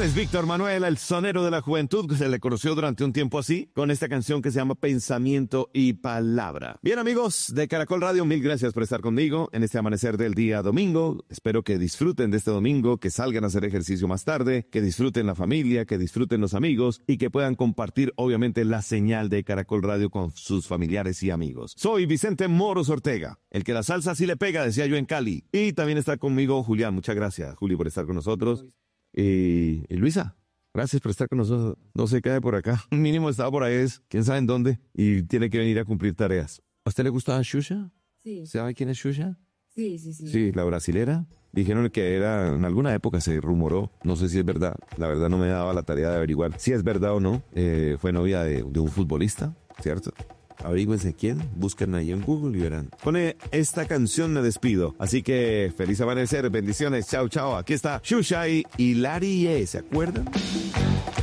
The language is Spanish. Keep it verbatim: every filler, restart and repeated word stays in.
es Víctor Manuel, el sonero de la juventud, que se le conoció durante un tiempo así, con esta canción que se llama Pensamiento y Palabra. Bien, amigos de Caracol Radio, mil gracias por estar conmigo en este amanecer del día domingo. Espero que disfruten de este domingo, que salgan a hacer ejercicio más tarde, que disfruten la familia, que disfruten los amigos y que puedan compartir, obviamente, la señal de Caracol Radio con sus familiares y amigos. Soy Vicente Moros Ortega, el que la salsa sí le pega, decía yo en Cali. Y también está conmigo Julián. Muchas gracias, Juli, por estar con nosotros. Y, y Luisa, gracias por estar con nosotros. No se cae por acá. Mínimo estaba por ahí, es quién sabe en dónde. Y tiene que venir a cumplir tareas. ¿A usted le gusta Xuxa? Sí. ¿Sabe quién es Xuxa? Sí, sí, sí. Sí, la brasilera. Dijeron que era, en alguna época se rumoró, no sé si es verdad, la verdad no me daba la tarea de averiguar si es verdad o no. Eh, fue novia de, de un futbolista, ¿cierto? Averígüense quién, busquen ahí en Google y verán. Con esta canción me despido, así que feliz amanecer, bendiciones, chao, chao. Aquí está Xuxa y Hilarie, ¿se acuerdan?